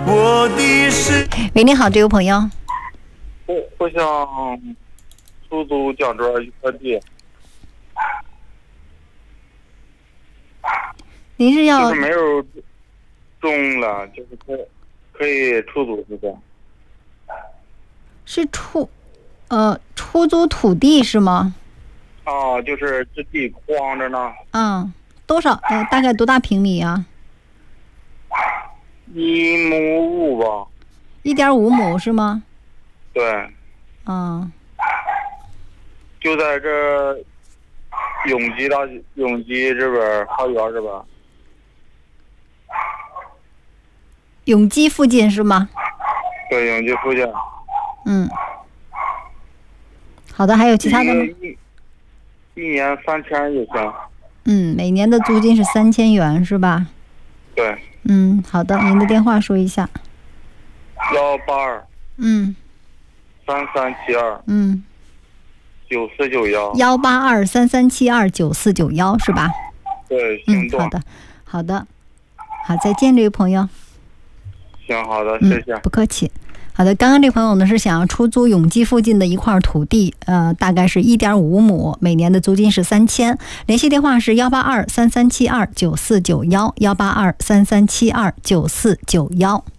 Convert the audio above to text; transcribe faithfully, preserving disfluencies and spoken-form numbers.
我的是。 喂，你好，这位朋友。 我我想出租江浙一块地。 您是要就是没有种了，就是可可以出租是吧？ 是出呃出租土地是吗？ 啊，就是这地荒着呢。 嗯，多少呃大概多大平米啊？ 一亩五吧。 一点五亩是吗？ 对。 嗯。 就在这永吉大永吉这边花园这边。 永基附近是吗？ 对，永吉附近。 嗯。好的，还有其他的吗？ 一一年三千就行。 嗯，每年的租金是三千元是吧？ 对。 嗯，好的，您的电话说一下。 幺八二。 嗯。 三三七二。 嗯。 九四九幺。 幺八二三三七二九四九幺是吧？ 对， 嗯，好的，好的，好，再见，这位朋友。 行，好的，谢谢。 嗯、不客气。好的，刚刚这朋友呢是想要出租永基附近的一块土地，呃，大概是一点五亩，每年的租金是三千。联系电话是幺八二三三七二九四九幺，幺八二三三七二九四九幺。